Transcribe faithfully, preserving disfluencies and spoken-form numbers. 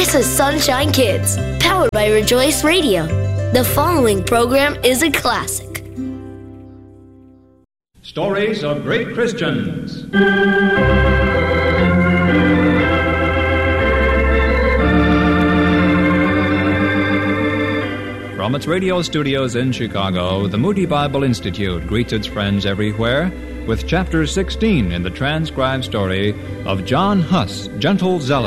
This is Sunshine Kids, powered by Rejoice Radio. The following program is a classic. Stories of Great Christians. From its radio studios in Chicago, the Moody Bible Institute greets its friends everywhere with Chapter sixteen in the transcribed story of John Huss, Gentle Zealot.